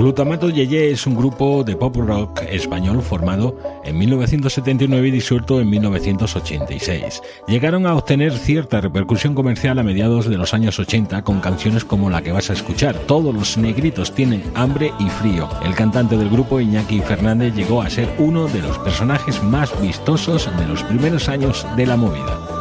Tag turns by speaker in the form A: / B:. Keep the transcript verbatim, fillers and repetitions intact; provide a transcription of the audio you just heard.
A: Glutamato Yeye es un grupo de pop rock español formado en mil novecientos setenta y nueve y disuelto en mil novecientos ochenta y seis. Llegaron a obtener cierta repercusión comercial a mediados de los años ochenta con canciones como la que vas a escuchar, Todos los negritos tienen hambre y frío. El cantante del grupo, Iñaki Fernández, llegó a ser uno de los personajes más vistosos de los primeros años de la movida.